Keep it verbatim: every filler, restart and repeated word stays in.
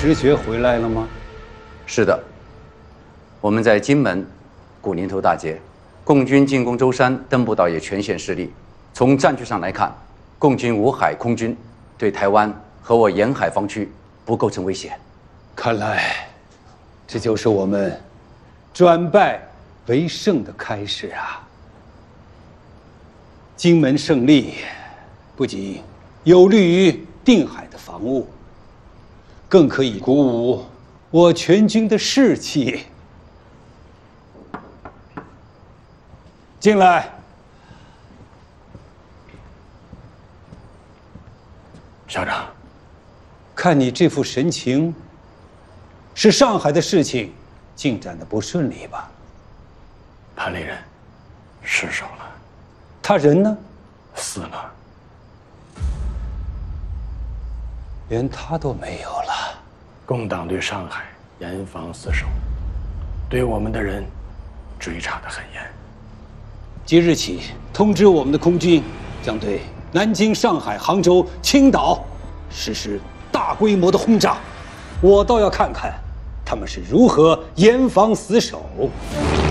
石学回来了吗？ 是的，我们在金门、古宁头大捷，共军进攻舟山，登步道也全线失利。从战局上来看，共军无海空军对台湾和我沿海防区不构成威胁。 看来，这就是我们转败为胜的开始啊！金门胜利不仅有利于定海的防务，更可以鼓舞我全军的士气。进来。 校长， 看你这副神情，是上海的事情进展的不顺利吧？ 潘立人失手了。 他人呢？ 死了。 连他都没有了。 共党对上海严防死守，对我们的人追查得很严。 即日起，通知我们的空军将对南京、上海、杭州、青岛实施大规模的轰炸。我倒要看看他们是如何严防死守。